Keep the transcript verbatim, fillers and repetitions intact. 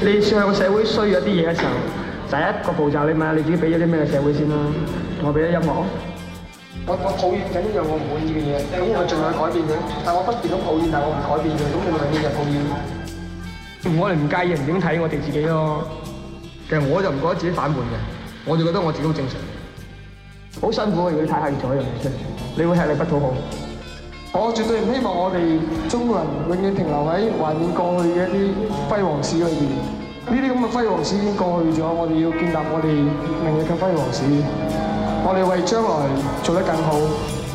你向社會需要一啲嘢嘅時候，第一個步驟你問下你自己俾咗啲咩社會先啦。我俾咗音樂，我我抱怨緊一樣我唔滿意嘅嘢，咁我盡量改變佢。但我不斷咁抱怨，但我唔改變佢，咁你咪永遠就抱怨。我哋唔介意人點睇我哋自己咯。其實我就唔覺得自己反叛嘅，我就覺得我自己好正常。好辛苦，如果你太刻意做一樣嘢出嚟，你會吃力不討好。我絕對唔希望我哋中國人永遠停留喺懷念過去嘅一啲輝煌史裏邊。呢啲咁嘅輝煌史已經過去咗，我哋要建立我哋明日嘅輝煌史。我哋為將來做得更好。